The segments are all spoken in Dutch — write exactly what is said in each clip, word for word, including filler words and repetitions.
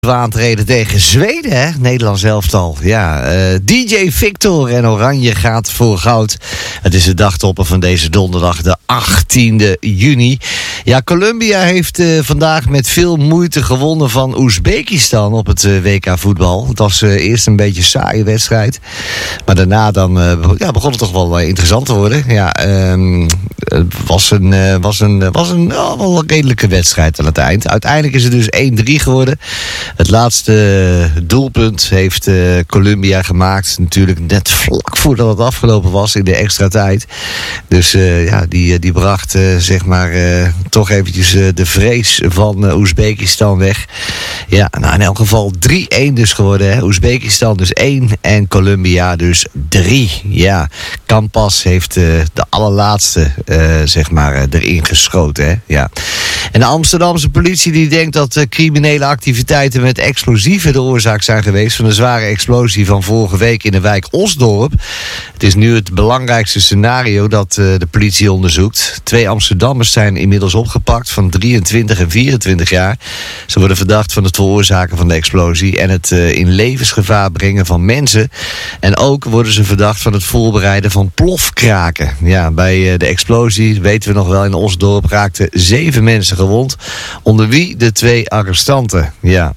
Aantreden tegen Zweden, hè? Nederlands elftal. Ja, uh, D J Victor en Oranje gaat voor goud. Het is de dagtopper van deze donderdag, de achttiende juni. Ja, Colombia heeft uh, vandaag met veel moeite gewonnen van Oezbekistan op het uh, W K voetbal. Het was uh, eerst een beetje een saaie wedstrijd. Maar daarna dan, uh, ja, begon het toch wel uh, interessant te worden. Ja, um, het was een, uh, was een, was een oh, wel een redelijke wedstrijd aan het eind. Uiteindelijk is het dus één drie geworden. Het laatste doelpunt heeft uh, Colombia gemaakt. Natuurlijk net vlak voordat het afgelopen was in de extra tijd. Dus uh, ja, die, die bracht uh, zeg maar uh, toch eventjes uh, de vrees van uh, Oezbekistan weg. Ja, nou in elk geval drie-één dus geworden. Hè. Oezbekistan dus één en Colombia dus drie. Ja, Campas heeft uh, de allerlaatste uh, zeg maar uh, erin geschoten. Hè. Ja. En de Amsterdamse politie die denkt dat uh, criminele activiteiten met explosieven de oorzaak zijn geweest van de zware explosie van vorige week in de wijk Osdorp. Het is nu het belangrijkste scenario dat uh, de politie onderzoekt. Twee Amsterdammers zijn inmiddels opgepakt van drieëntwintig en vierentwintig jaar. Ze worden verdacht van het veroorzaken van de explosie en het uh, in levensgevaar brengen van mensen. En ook worden ze verdacht van het voorbereiden van plofkraken. Ja, bij uh, de explosie, weten we nog wel, in Osdorp raakten zeven mensen gewond, onder wie de twee arrestanten. Ja.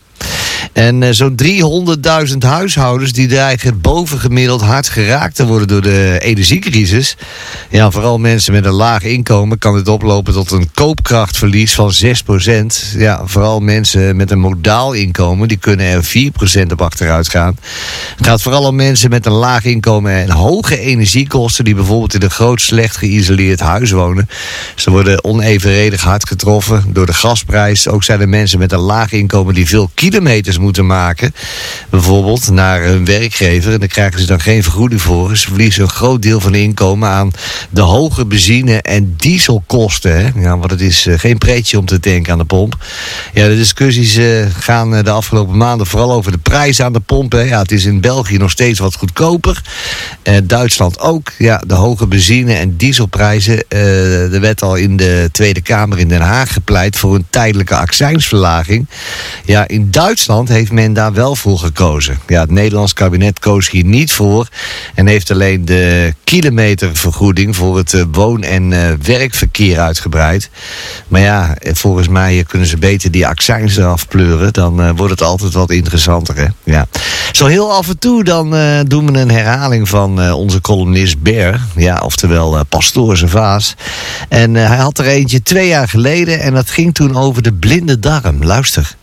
En uh, zo'n driehonderdduizend huishoudens die dreigen bovengemiddeld hard geraakt te worden door de energiecrisis. Ja, vooral mensen met een laag inkomen kan dit oplopen tot een koopkrachtverlies van zes procent. Ja, vooral mensen met een modaal inkomen, die kunnen er vier procent op achteruit gaan. Het gaat vooral om mensen met een laag inkomen en hoge energiekosten die bijvoorbeeld in een groot slecht geïsoleerd huis wonen. Ze worden onevenredig hard getroffen door de gasprijs. Ook zijn er mensen met een laag inkomen die veel kilometers moeten maken, bijvoorbeeld naar hun werkgever, en daar krijgen ze dan geen vergoeding voor. Ze verliezen een groot deel van hun inkomen aan de hoge benzine- en dieselkosten. Hè? Ja, want het is uh, geen pretje om te tanken aan de pomp. Ja, de discussies uh, gaan uh, de afgelopen maanden vooral over de prijs aan de pomp. Hè? Ja, het is in België nog steeds wat goedkoper. Uh, Duitsland ook. Ja, de hoge benzine- en dieselprijzen. Uh, er werd al in de Tweede Kamer in Den Haag gepleit voor een tijdelijke accijnsverlaging. Ja, in Duitsland heeft men daar wel voor gekozen. Ja, het Nederlands kabinet koos hier niet voor en heeft alleen de kilometervergoeding voor het uh, woon- en uh, werkverkeer uitgebreid. Maar ja, volgens mij kunnen ze beter die accijns eraf pleuren. Dan uh, wordt het altijd wat interessanter. Hè? Ja. Zo heel af en toe dan uh, doen we een herhaling van uh, onze columnist Ber. Ja, oftewel uh, Pastoor zijn vaas. En uh, hij had er eentje twee jaar geleden en dat ging toen over de blinde darm. Luister.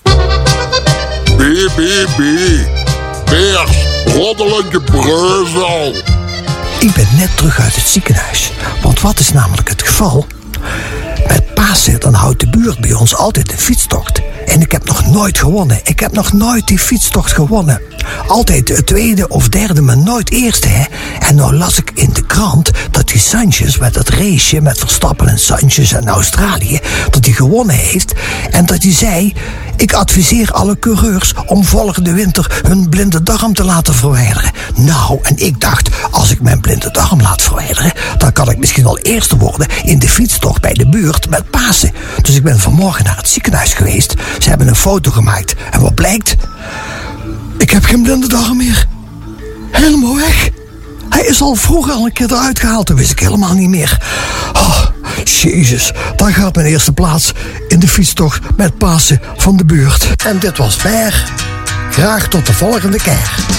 B, B, B. Bers, roddelende breuzel. Ik ben net terug uit het ziekenhuis. Want wat is namelijk het geval? Met Pasen dan houdt de buurt bij ons altijd een fietstocht. En ik heb nog nooit gewonnen. Ik heb nog nooit die fietstocht gewonnen. Altijd het tweede of derde, maar nooit eerste, hè. En nou las ik in de krant dat die Sanchez met dat raceje met Verstappen en Sanchez en Australië, dat hij gewonnen heeft. En dat hij zei, ik adviseer alle coureurs om volgende winter hun blinde darm te laten verwijderen. Nou, en ik dacht, als ik mijn blinde darm laat verwijderen, dan kan ik misschien wel eerste worden in de fietstocht bij de buurt met Pasen. Dus ik ben vanmorgen naar het ziekenhuis geweest. Ze hebben een foto gemaakt. En wat blijkt? Ik heb geen blinde darm meer. Helemaal weg. Hij is al vroeger al een keer eruit gehaald. Dat wist ik helemaal niet meer. Oh, Jezus, daar gaat mijn eerste plaats in de fietstocht met Pasen van de buurt. En dit was Ber. Graag tot de volgende keer.